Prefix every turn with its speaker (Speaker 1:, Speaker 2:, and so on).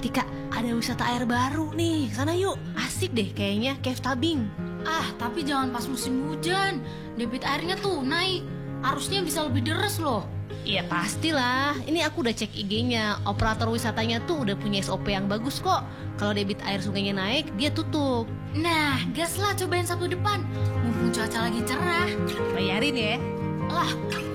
Speaker 1: Tika, ada wisata air baru nih. Sana yuk. Asik deh kayaknya, cave tubing.
Speaker 2: Tapi jangan pas musim hujan. Debit airnya tuh naik. Arusnya bisa lebih deras loh.
Speaker 1: Iya pastilah. Ini aku udah cek IG-nya. Operator wisatanya tuh udah punya SOP yang bagus kok. Kalau debit air sungainya naik, dia tutup.
Speaker 2: Nah, gas lah cobain Sabtu depan. Mumpung cuaca lagi cerah.
Speaker 1: Bayarin ya.
Speaker 2: Lah,